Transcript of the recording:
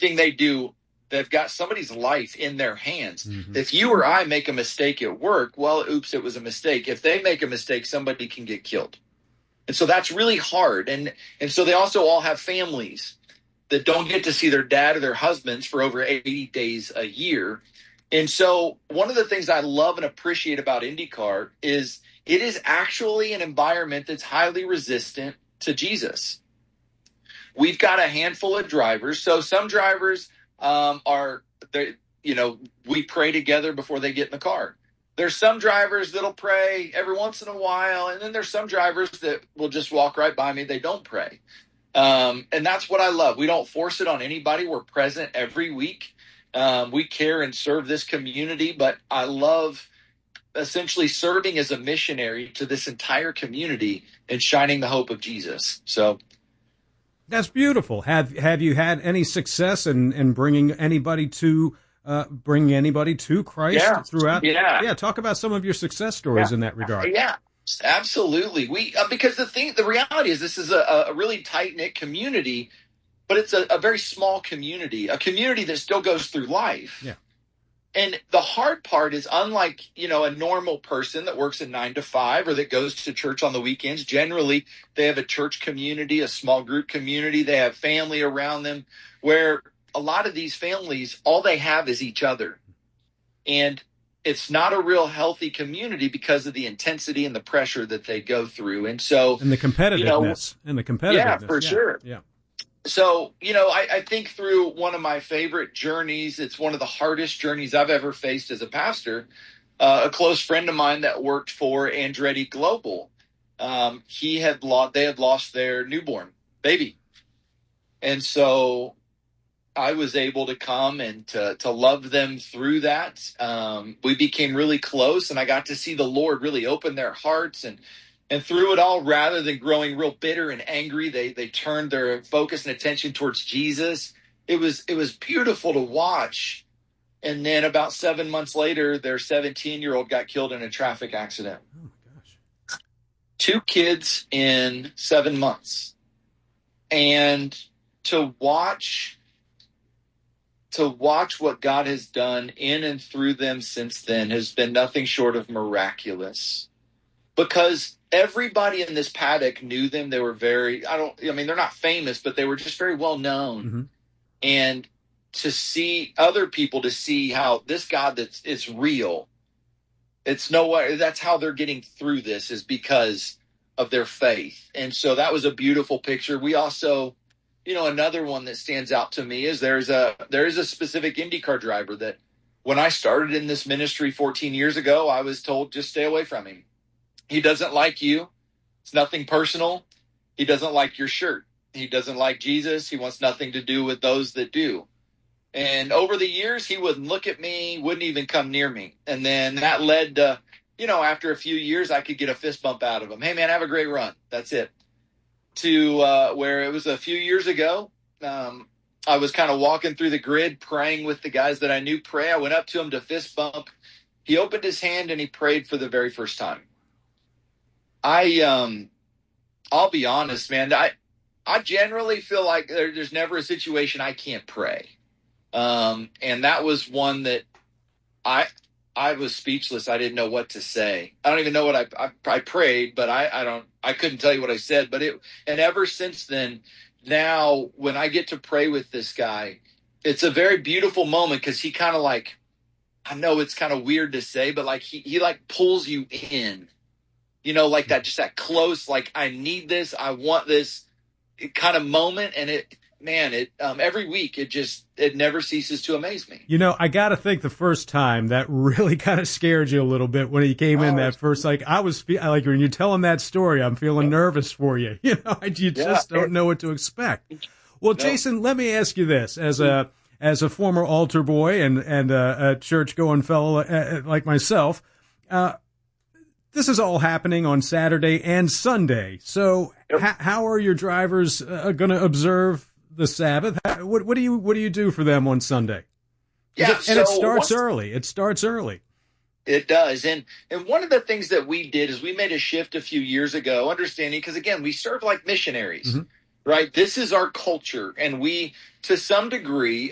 everything they do, they've got somebody's life in their hands. Mm-hmm. If you or I make a mistake at work, well, oops, it was a mistake. If they make a mistake, somebody can get killed. And so that's really hard. And so they also all have families that don't get to see their dad or their husbands for over 80 days a year. And so one of the things I love and appreciate about IndyCar is it is actually an environment that's highly resistant to Jesus. We've got a handful of drivers. So some drivers we pray together before they get in the car. There's some drivers that'll pray every once in a while. And then there's some drivers that will just walk right by me. They don't pray. And that's what I love. We don't force it on anybody. We're present every week. We care and serve this community, but I love essentially serving as a missionary to this entire community and shining the hope of Jesus. So that's beautiful. Have you had any success in bringing anybody to Christ throughout? Yeah. Talk about some of your success stories in that regard. Yeah. Absolutely. Because the reality is this is a really tight-knit community, but it's a very small community, a community that still goes through life. Yeah. And the hard part is, unlike, a normal person that works a 9 to 5 or that goes to church on the weekends, generally they have a church community, a small group community. They have family around them, where a lot of these families, all they have is each other. And it's not a real healthy community because of the intensity and the pressure that they go through. And so, and the competitiveness, Yeah, for sure. Yeah. So, I think through one of my favorite journeys, it's one of the hardest journeys I've ever faced as a pastor. A close friend of mine that worked for Andretti Global, they had lost their newborn baby. And so I was able to come and to love them through that. We became really close, and I got to see the Lord really open their hearts. And through it all, rather than growing real bitter and angry, they turned their focus and attention towards Jesus. It was beautiful to watch. And then about 7 months later, their 17-year-old got killed in a traffic accident. Oh, my gosh. 2 kids in 7 months. And to watch what God has done in and through them since then has been nothing short of miraculous. Because everybody in this paddock knew them. They were they're not famous, but they were just very well known. Mm-hmm. And to see other people, to see how this God it's real. It's no way. That's how they're getting through this, is because of their faith. And so that was a beautiful picture. We also, another one that stands out to me is there is a specific IndyCar driver that when I started in this ministry 14 years ago, I was told, just stay away from him. He doesn't like you. It's nothing personal. He doesn't like your shirt. He doesn't like Jesus. He wants nothing to do with those that do. And over the years, he wouldn't look at me, wouldn't even come near me. And then that led to, after a few years, I could get a fist bump out of him. Hey, man, have a great run. That's it. To where it was a few years ago, I was kind of walking through the grid, praying with the guys that I knew pray. I went up to him to fist bump. He opened his hand and he prayed for the very first time. I'll be honest, man. I generally feel like there's never a situation I can't pray. And that was one that I was speechless. I didn't know what to say. I don't even know what I prayed, but I couldn't tell you what I said, and ever since then, now when I get to pray with this guy, it's a very beautiful moment, because he kind of I know it's kind of weird to say, but he pulls you in, like that, just that close, I need this, I want this kind of moment. And every week it never ceases to amaze me. I got to think the first time that really kind of scared you a little bit when he came in that first, I was when you're telling that story, I'm feeling nervous for you. You just don't know what to expect. Well, Jason, let me ask you this, as a former altar boy and a church going fellow like myself, this is all happening on Saturday and Sunday. So how are your drivers going to observe the Sabbath? What do you do for them on Sunday? Yeah, and it starts early. It starts early. It does. And one of the things that we did is we made a shift a few years ago, understanding, because again, we serve like missionaries, right? This is our culture. And we, to some degree,